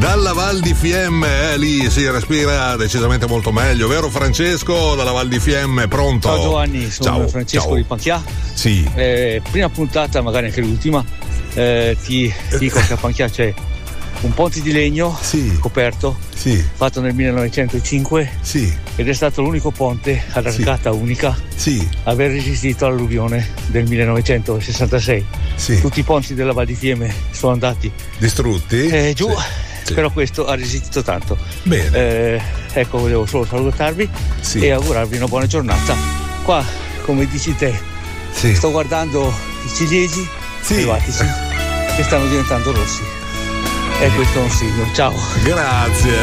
dalla Val di Fiemme, lì si respira decisamente molto meglio, vero Francesco? Dalla Val di Fiemme, pronto? Ciao Giovanni, sono Francesco di Panchia. Sì. Prima puntata, magari anche l'ultima, ti dico che a Panchia c'è un ponte di legno coperto, fatto nel 1905, ed è stato l'unico ponte ad arcata unica a aver resistito all'alluvione del 1966. Tutti i ponti della Val di Fiemme sono andati distrutti giù, però questo ha resistito tanto. Bene. Ecco, volevo solo salutarvi e augurarvi una buona giornata. Qua, come dici te, sto guardando i ciliegi selvatici che stanno diventando rossi. E questo è un segno. Ciao. Grazie.